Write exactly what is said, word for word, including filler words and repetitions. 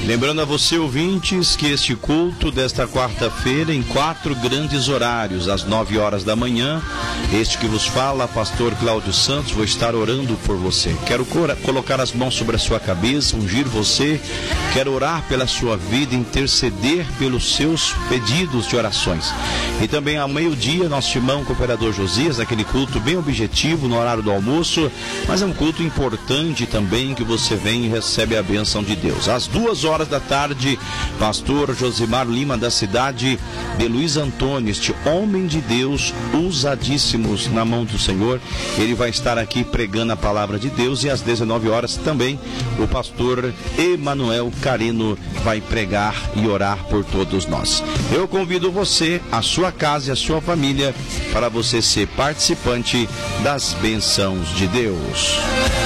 Lembrando a você, ouvintes, que este culto desta quarta-feira em quatro grandes horários, às nove horas da manhã, este que vos fala, pastor Cláudio Santos, vou estar orando por você. Quero colocar as mãos sobre a sua cabeça, ungir você, quero orar pela sua vida, interceder pelos seus pedidos de orações. E também ao meio-dia, nosso irmão cooperador Josias, aquele culto bem objetivo no horário do almoço, mas é um culto importante também que você vem e recebe a bênção de Deus. Às duas horas da tarde, pastor Josimar Lima, da cidade de Luiz Antônio, este homem de Deus, usadíssimos na mão do Senhor, ele vai estar aqui pregando a palavra de Deus. E às dezenove horas também o pastor Emanuel Carino vai pregar e orar por todos nós. Eu convido você, a sua casa e a sua família, para você ser participante das bênçãos de Deus.